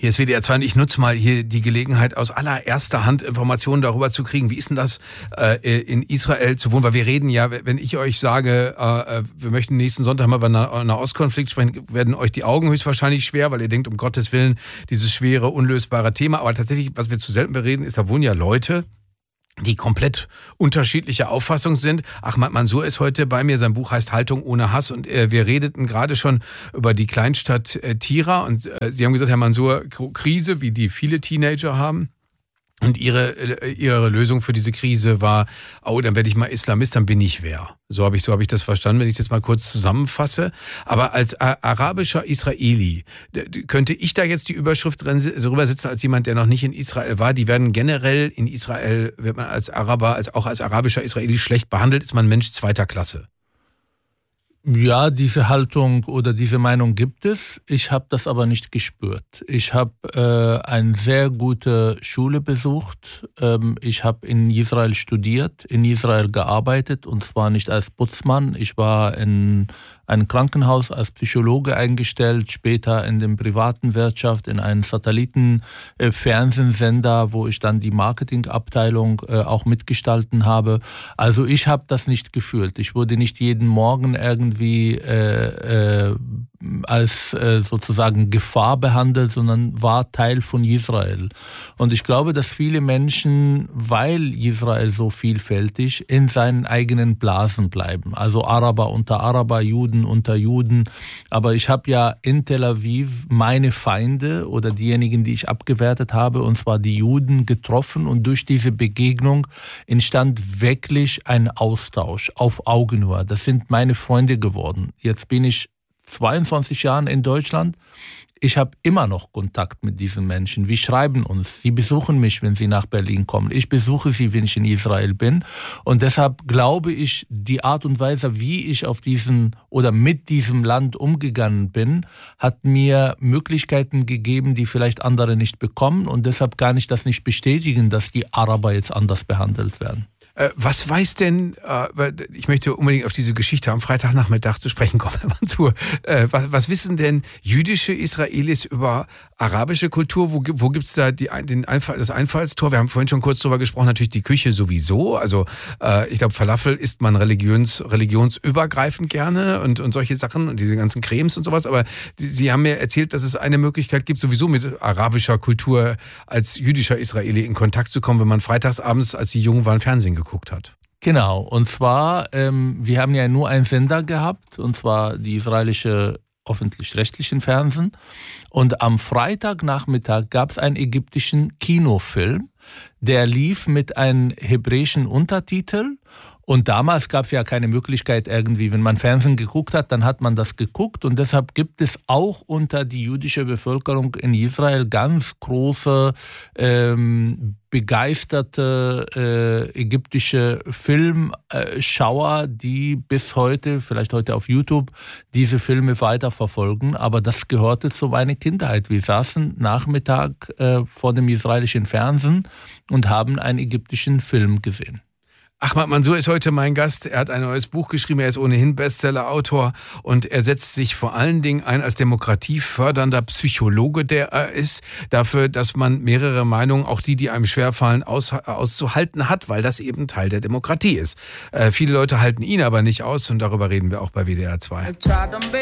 Hier ist WDR 2 und ich nutze mal hier die Gelegenheit, aus allererster Hand Informationen darüber zu kriegen, wie ist denn das in Israel zu wohnen? Weil wir reden ja, wenn ich euch sage, wir möchten nächsten Sonntag mal über einen Ostkonflikt sprechen, werden euch die Augen höchstwahrscheinlich schwer, weil ihr denkt, um Gottes Willen, dieses schwere, unlösbare Thema. Aber tatsächlich, was wir zu selten bereden, ist, da wohnen ja Leute, die komplett unterschiedliche Auffassung sind. Ahmad Mansour ist heute bei mir, sein Buch heißt Haltung ohne Hass und wir redeten gerade schon über die Kleinstadt Tira und Sie haben gesagt, Herr Mansour, Krise, wie die viele Teenager haben. Und ihre Lösung für diese Krise war, oh, dann werde ich mal Islamist, dann bin ich wer. So habe ich das verstanden, wenn ich es jetzt mal kurz zusammenfasse. Aber als arabischer Israeli, könnte ich da jetzt die Überschrift drüber setzen, als jemand, der noch nicht in Israel war, die werden generell in Israel, wird man als Araber, auch als arabischer Israeli schlecht behandelt, ist man Mensch zweiter Klasse. Ja, diese Haltung oder diese Meinung gibt es. Ich habe das aber nicht gespürt. Ich habe eine sehr gute Schule besucht. Ich habe in Israel studiert, in Israel gearbeitet und zwar nicht als Putzmann. Ich war in einem Krankenhaus als Psychologe eingestellt, später in der privaten Wirtschaft, in einem Satellitenfernsehsender, wo ich dann die Marketingabteilung auch mitgestalten habe. Also ich habe das nicht gefühlt. Ich wurde nicht jeden Morgen irgendwie als sozusagen Gefahr behandelt, sondern war Teil von Israel. Und ich glaube, dass viele Menschen, weil Israel so vielfältig, in seinen eigenen Blasen bleiben. Also Araber unter Araber, Juden unter Juden. Aber ich habe ja in Tel Aviv meine Feinde oder diejenigen, die ich abgewertet habe, und zwar die Juden, getroffen. Und durch diese Begegnung entstand wirklich ein Austausch auf Augenhöhe. Das sind meine Freunde geworden. Jetzt bin ich 22 Jahre in Deutschland. Ich habe immer noch Kontakt mit diesen Menschen. Wir schreiben uns. Sie besuchen mich, wenn sie nach Berlin kommen. Ich besuche sie, wenn ich in Israel bin. Und deshalb glaube ich, die Art und Weise, wie ich auf diesen oder mit diesem Land umgegangen bin, hat mir Möglichkeiten gegeben, die vielleicht andere nicht bekommen. Und deshalb kann ich das nicht bestätigen, dass die Araber jetzt anders behandelt werden. Was weiß denn, ich möchte unbedingt auf diese Geschichte am Freitagnachmittag zu sprechen kommen, was wissen denn jüdische Israelis über arabische Kultur? Wo gibt es da das Einfallstor? Wir haben vorhin schon kurz drüber gesprochen, natürlich die Küche sowieso. Also ich glaube, Falafel isst man religionsübergreifend gerne und solche Sachen und diese ganzen Cremes und sowas. Aber Sie haben mir erzählt, dass es eine Möglichkeit gibt, sowieso mit arabischer Kultur als jüdischer Israeli in Kontakt zu kommen, wenn man freitagsabends, als Sie jung waren, Fernsehen geguckt hat. Genau, und zwar, wir haben ja nur einen Sender gehabt, und zwar die israelische öffentlich-rechtlichen Fernsehen. Und am Freitagnachmittag gab es einen ägyptischen Kinofilm, der lief mit einem hebräischen Untertitel. Und damals gab es ja keine Möglichkeit irgendwie, wenn man Fernsehen geguckt hat, dann hat man das geguckt. Und deshalb gibt es auch unter die jüdische Bevölkerung in Israel ganz große, begeisterte ägyptische Filmschauer, die bis heute, vielleicht heute auf YouTube, diese Filme weiterverfolgen. Aber das gehörte zu meiner Kindheit. Wir saßen Nachmittag vor dem israelischen Fernsehen und haben einen ägyptischen Film gesehen. Ahmad Mansour ist heute mein Gast. Er hat ein neues Buch geschrieben. Er ist ohnehin Bestseller-Autor und er setzt sich vor allen Dingen ein als demokratiefördernder Psychologe, der er ist, dafür, dass man mehrere Meinungen, auch die einem schwerfallen, auszuhalten hat, weil das eben Teil der Demokratie ist. Viele Leute halten ihn aber nicht aus und darüber reden wir auch bei WDR 2.